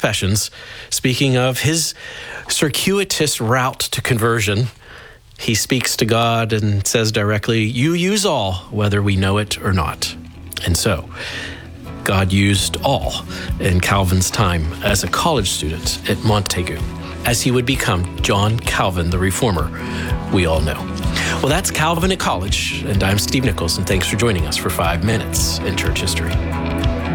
Confessions, speaking of his circuitous route to conversion, he speaks to God and says directly, "You use all, whether we know it or not." And so, God used all in Calvin's time as a college student at Montaigu, as he would become John Calvin, the reformer we all know. Well, that's Calvin at College, and I'm Steve Nichols, and thanks for joining us for 5 Minutes in Church History.